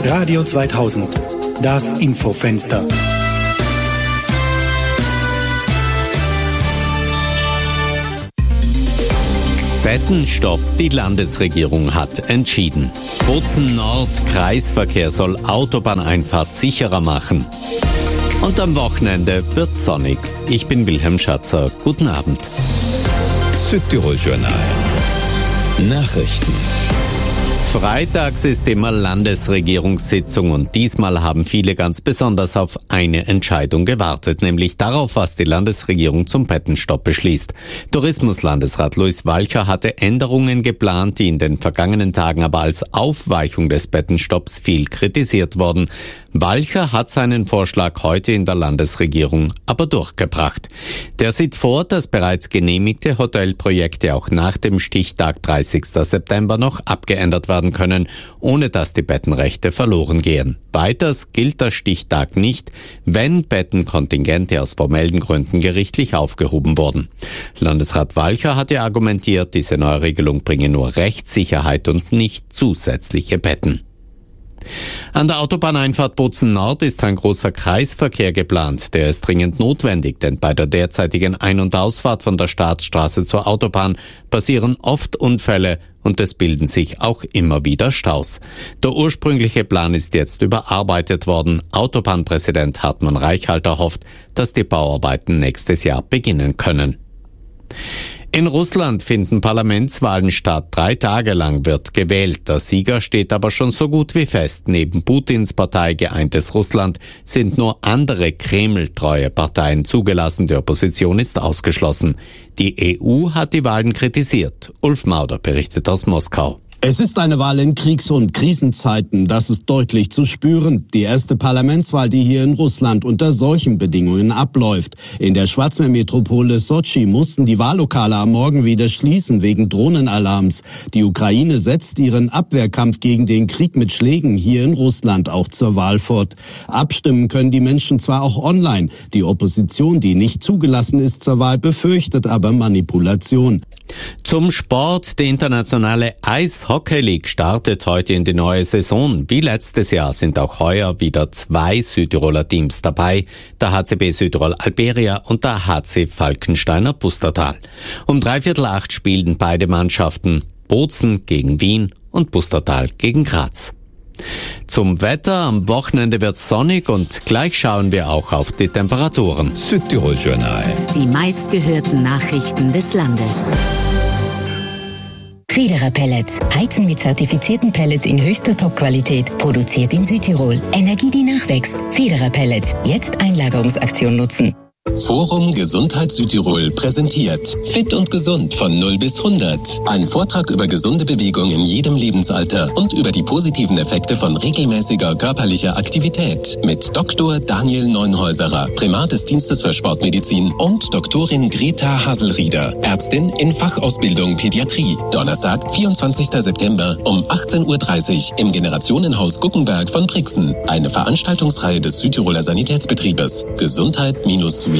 Radio 2000, das Infofenster. Bettenstopp, die Landesregierung hat entschieden. Bozen Nord Kreisverkehr soll Autobahneinfahrt sicherer machen. Und am Wochenende wird's sonnig. Ich bin Wilhelm Schatzer. Guten Abend. Südtirol Journal. Nachrichten. Freitags ist immer Landesregierungssitzung und diesmal haben viele ganz besonders auf eine Entscheidung gewartet, nämlich darauf, was die Landesregierung zum Bettenstopp beschließt. Tourismuslandesrat Luis Walcher hatte Änderungen geplant, die in den vergangenen Tagen aber als Aufweichung des Bettenstopps viel kritisiert wurden. Walcher hat seinen Vorschlag heute in der Landesregierung aber durchgebracht. Der sieht vor, dass bereits genehmigte Hotelprojekte auch nach dem Stichtag 30. September noch abgeändert werden können, ohne dass die Bettenrechte verloren gehen. Weiters gilt der Stichtag nicht, wenn Bettenkontingente aus formellen Gründen gerichtlich aufgehoben wurden. Landesrat Walcher hatte argumentiert, diese Neuregelung bringe nur Rechtssicherheit und nicht zusätzliche Betten. An der Autobahneinfahrt Bozen Nord ist ein großer Kreisverkehr geplant. Der ist dringend notwendig, denn bei der derzeitigen Ein- und Ausfahrt von der Staatsstraße zur Autobahn passieren oft Unfälle und es bilden sich auch immer wieder Staus. Der ursprüngliche Plan ist jetzt überarbeitet worden. Autobahnpräsident Hartmann Reichhalter hofft, dass die Bauarbeiten nächstes Jahr beginnen können. In Russland finden Parlamentswahlen statt. 3 Tage lang wird gewählt. Der Sieger steht aber schon so gut wie fest. Neben Putins Partei Geeintes Russland sind nur andere Kreml-treue Parteien zugelassen. Die Opposition ist ausgeschlossen. Die EU hat die Wahlen kritisiert. Ulf Mauder berichtet aus Moskau. Es ist eine Wahl in Kriegs- und Krisenzeiten, das ist deutlich zu spüren. Die erste Parlamentswahl, die hier in Russland unter solchen Bedingungen abläuft. In der Schwarzmeermetropole Sotschi mussten die Wahllokale am Morgen wieder schließen wegen Drohnenalarms. Die Ukraine setzt ihren Abwehrkampf gegen den Krieg mit Schlägen hier in Russland auch zur Wahl fort. Abstimmen können die Menschen zwar auch online. Die Opposition, die nicht zugelassen ist zur Wahl, befürchtet aber Manipulation. Zum Sport. Die internationale Eishockey League startet heute in die neue Saison. Wie letztes Jahr sind auch heuer wieder 2 Südtiroler Teams dabei. Der HCB Südtirol Alberia und der HC Falkensteiner Pustertal. Um 7:45 spielen beide Mannschaften. Bozen gegen Wien und Pustertal gegen Graz. Zum Wetter. Am Wochenende wird sonnig und gleich schauen wir auch auf die Temperaturen. Südtirol Journal. Die meistgehörten Nachrichten des Landes. Federer Pellets. Heizen mit zertifizierten Pellets in höchster Top-Qualität. Produziert in Südtirol. Energie, die nachwächst. Federer Pellets. Jetzt Einlagerungsaktion nutzen. Forum Gesundheit Südtirol präsentiert Fit und Gesund von 0 bis 100. Ein Vortrag über gesunde Bewegung in jedem Lebensalter und über die positiven Effekte von regelmäßiger körperlicher Aktivität mit Dr. Daniel Neunhäuserer, Primat des Dienstes für Sportmedizin und Doktorin Greta Haselrieder, Ärztin in Fachausbildung Pädiatrie. Donnerstag, 24. September um 18:30 Uhr im Generationenhaus Guckenberg von Brixen. Eine Veranstaltungsreihe des Südtiroler Sanitätsbetriebes. Gesundheit-südtirol.it.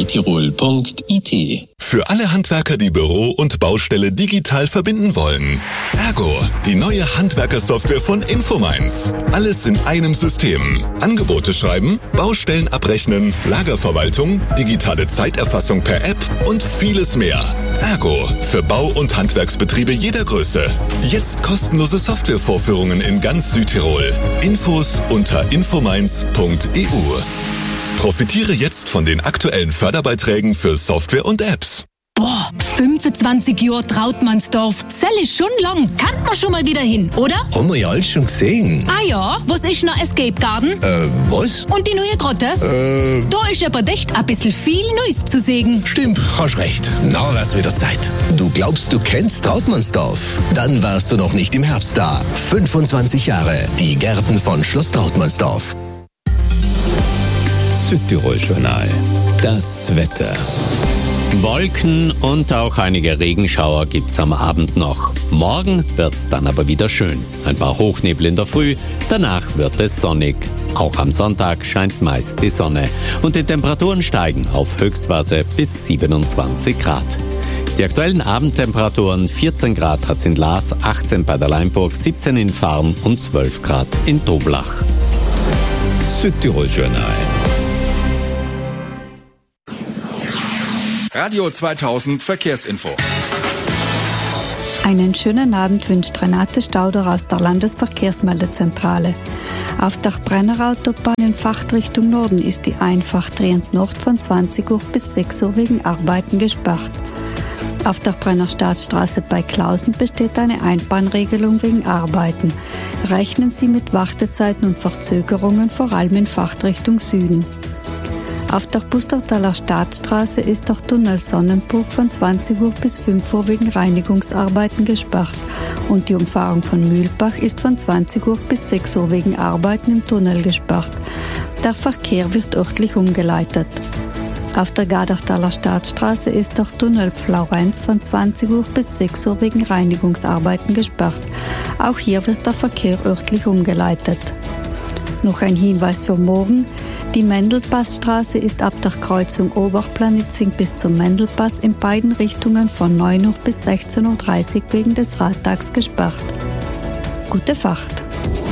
Für alle Handwerker, die Büro und Baustelle digital verbinden wollen. Ergo, die neue Handwerkersoftware von Infomines. Alles in einem System. Angebote schreiben, Baustellen abrechnen, Lagerverwaltung, digitale Zeiterfassung per App und vieles mehr. Ergo, für Bau- und Handwerksbetriebe jeder Größe. Jetzt kostenlose Softwarevorführungen in ganz Südtirol. Infos unter infomines.eu. Profitiere jetzt von den aktuellen Förderbeiträgen für Software und Apps. Boah, 25 Jahre Trautmannsdorf. Das ist schon lang. Kann man schon mal wieder hin, oder? Haben wir ja alles schon gesehen. Ah ja, was ist noch Escape Garden? Was? Und die neue Grotte? Da ist aber echt ein bisschen viel Neues zu sehen. Stimmt, hast recht. Na, wär's wieder Zeit. Du glaubst, du kennst Trautmannsdorf? Dann warst du noch nicht im Herbst da. 25 Jahre. Die Gärten von Schloss Trautmannsdorf. Südtirol Journal. Das Wetter. Wolken und auch einige Regenschauer gibt's am Abend noch. Morgen wird's dann aber wieder schön. Ein paar Hochnebel in der Früh, danach wird es sonnig. Auch am Sonntag scheint meist die Sonne. Und die Temperaturen steigen auf Höchstwerte bis 27 Grad. Die aktuellen Abendtemperaturen: 14 Grad hat's in Laas, 18 bei der Leimburg, 17 in Farm und 12 Grad in Toblach. Südtirol Journal. Radio 2000 Verkehrsinfo. Einen schönen Abend wünscht Renate Stauder aus der Landesverkehrsmeldezentrale. Auf der Brennerautobahn in Fachtrichtung Norden ist die Einfahrt drehend Nord von 20 Uhr bis 6 Uhr wegen Arbeiten gesperrt. Auf der Brennerstaatsstraße bei Klausen besteht eine Einbahnregelung wegen Arbeiten. Rechnen Sie mit Wartezeiten und Verzögerungen, vor allem in Fachtrichtung Süden. Auf der Pustertaler Staatsstraße ist der Tunnel Sonnenburg von 20 Uhr bis 5 Uhr wegen Reinigungsarbeiten gesperrt und die Umfahrung von Mühlbach ist von 20 Uhr bis 6 Uhr wegen Arbeiten im Tunnel gesperrt. Der Verkehr wird örtlich umgeleitet. Auf der Gadertaler Staatsstraße ist der Tunnel Florenz von 20 Uhr bis 6 Uhr wegen Reinigungsarbeiten gesperrt. Auch hier wird der Verkehr örtlich umgeleitet. Noch ein Hinweis für morgen. Die Mendelpassstraße ist ab der Kreuzung Oberplanitzing bis zum Mendelpass in beiden Richtungen von 9 Uhr bis 16.30 Uhr wegen des Radtags gesperrt. Gute Fahrt!